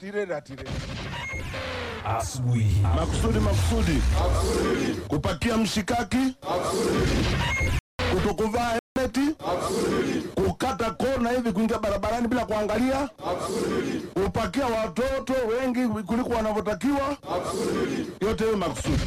ratire. Asubuhi. Makusudi. Kupakia mshikaki. Kutokuvaa helmeti. Kukata kona hivi kuingia barabarani bila kuangalia. Kupakia watoto wengi kuliko wanavyotakiwa. Yote hiyo makusudi.